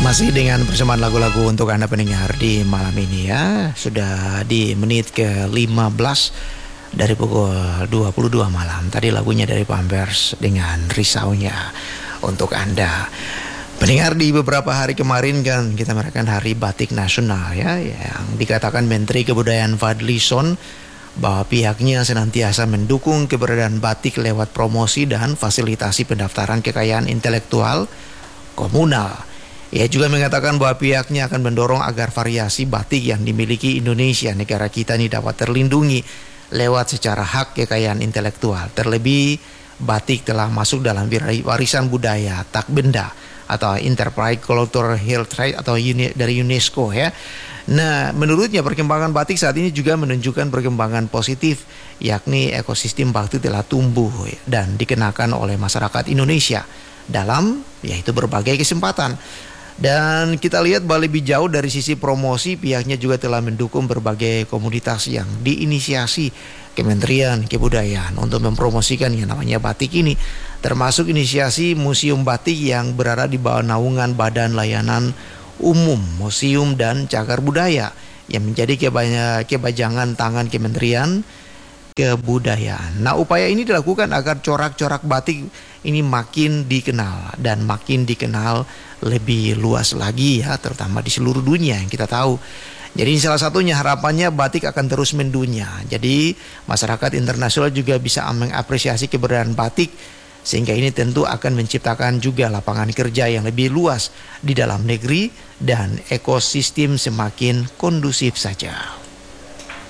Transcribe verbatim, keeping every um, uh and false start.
Masih dengan persembahan lagu-lagu untuk Anda pendengar di malam ini ya. Sudah di menit ke lima belas dari pukul dua puluh dua malam. Tadi lagunya dari Pampers dengan risaunya untuk Anda. Pendengar, di beberapa hari kemarin kan kita merayakan Hari Batik Nasional ya, yang dikatakan Menteri Kebudayaan Fadlizon bahwa pihaknya senantiasa mendukung keberadaan batik lewat promosi dan fasilitasi pendaftaran kekayaan intelektual komunal. Ia juga mengatakan bahwa pihaknya akan mendorong agar variasi batik yang dimiliki Indonesia, negara kita ini, dapat terlindungi lewat secara hak kekayaan intelektual. Terlebih, batik telah masuk dalam warisan budaya tak benda atau Enterprise Cultural Heritage atau uni, dari UNESCO ya. Nah, menurutnya perkembangan batik saat ini juga menunjukkan perkembangan positif, yakni ekosistem batik telah tumbuh dan dikenakan oleh masyarakat Indonesia dalam yaitu berbagai kesempatan. Dan kita lihat bahwa lebih jauh dari sisi promosi, pihaknya juga telah mendukung berbagai komunitas yang diinisiasi Kementerian Kebudayaan untuk mempromosikan yang namanya batik ini, termasuk inisiasi Museum Batik yang berada di bawah naungan Badan Layanan Umum Museum dan Cagar Budaya yang menjadi kebajangan tangan Kementerian Kebudayaan. Nah, upaya ini dilakukan agar corak-corak batik ini makin dikenal dan makin dikenal lebih luas lagi ya, terutama di seluruh dunia yang kita tahu. Jadi salah satunya harapannya batik akan terus mendunia. Jadi masyarakat internasional juga bisa mengapresiasi keberadaan batik, sehingga ini tentu akan menciptakan juga lapangan kerja yang lebih luas di dalam negeri dan ekosistem semakin kondusif saja.